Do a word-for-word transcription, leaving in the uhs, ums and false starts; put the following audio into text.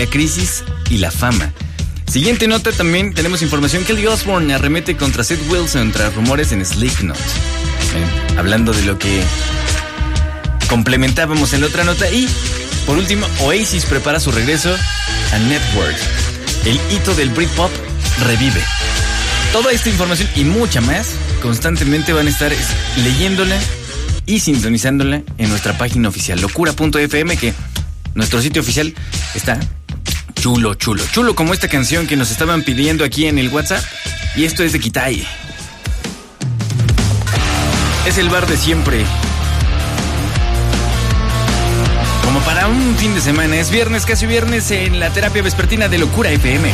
la crisis y la fama. Siguiente nota, también tenemos información que Kelly Osbourne arremete contra Seth Wilson tras rumores en Slipknot. Eh, hablando de lo que complementábamos en la otra nota. Y, por último, Oasis prepara su regreso a Network. El hito del Britpop revive. Toda esta información y mucha más constantemente van a estar leyéndola y sintonizándola en nuestra página oficial, locura punto f m, que nuestro sitio oficial está chulo, chulo, chulo como esta canción que nos estaban pidiendo aquí en el WhatsApp. Y esto es de Kitai. Es el bar de siempre. Como para un fin de semana. Es viernes, casi viernes, en la terapia vespertina de Locura F M.